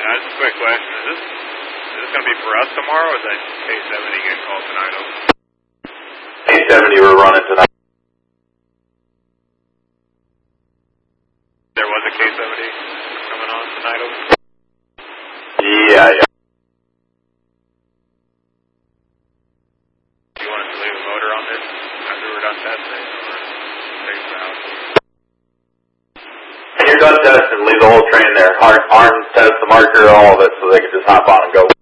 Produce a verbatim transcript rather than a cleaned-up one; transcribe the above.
Uh, just a quick question. Is this is this going to be for us tomorrow, or is that K seventy getting called tonight? K seventy we're running tonight. There was a K seventy coming on tonight. Yeah, yeah. Do you want us to leave a motor on this after we're done testing, or take it out? When you're done testing, leave the whole train there. Arm, arm test, the marker, all of it, so they can just hop on and go.